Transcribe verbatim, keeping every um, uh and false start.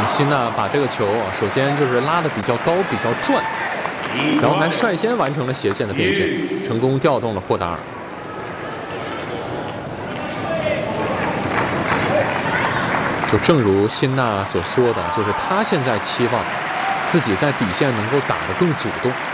辛纳把这个球啊，首先就是拉得比较高，比较转，然后还率先完成了斜线的变线，成功调动了霍达尔。就正如辛纳所说的，就是他现在期望自己在底线能够打得更主动。